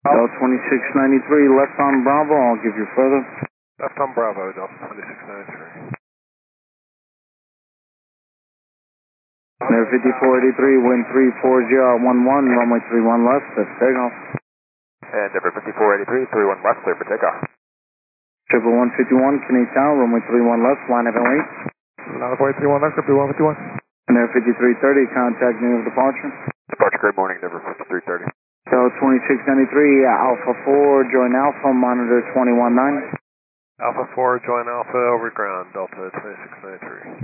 Delta 2693, left on Bravo, I'll give you further. Left on Bravo, Delta 2693. Air 5483, wind 34011, runway 31 left, that's takeoff. And Denver 5483, 31 left, clear for takeoff. 151, Canadian Tower, runway 31 left, line of wait. Line of way 31 left, 5151. And Air 5330, contact me with departure. Departure, good morning, Denver 5330. Delta 2693, Alpha 4, join Alpha, monitor 219. Alpha 4, join Alpha over ground, Delta 2693.